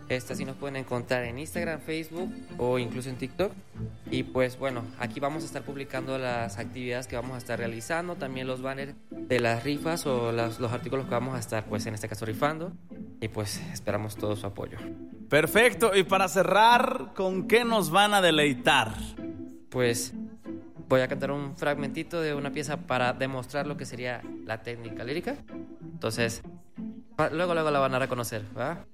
Así nos pueden encontrar en Instagram, Facebook o incluso en TikTok. Y pues bueno, aquí vamos a estar publicando las actividades que vamos a estar realizando, también los banners de las rifas o los artículos que vamos a estar, pues en este caso, rifando. Y pues esperamos todo su apoyo. Perfecto, y para cerrar, ¿con qué nos van a deleitar? Pues voy a cantar un fragmentito de una pieza para demostrar lo que sería la técnica lírica. Entonces, luego la van a reconocer, ¿va?